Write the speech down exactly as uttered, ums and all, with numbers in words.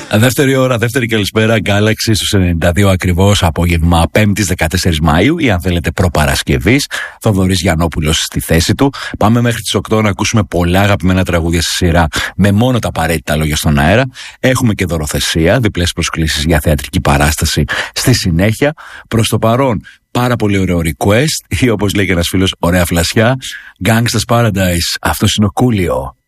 Δεύτερη ώρα, δεύτερη καλησπέρα, Galaxy στους ενενήντα δύο ακριβώς, απόγευμα Πέμπτης δεκατέσσερις Μαΐου ή αν θέλετε προπαρασκευής. Θοδωρής Γιαννόπουλος στη θέση του. Πάμε μέχρι τις οκτώ να ακούσουμε πολλά αγαπημένα τραγούδια στη σειρά με μόνο τα απαραίτητα λόγια στον αέρα. Έχουμε και δωροθεσία, διπλές προσκλήσεις για θεατρική παράσταση στη συνέχεια. Προς το παρόν, πάρα πολύ ωραίο request ή όπως λέει και ένας φίλος, ωραία φλασιά. Gangsta's Paradise, αυτός είναι ο Κούλιο.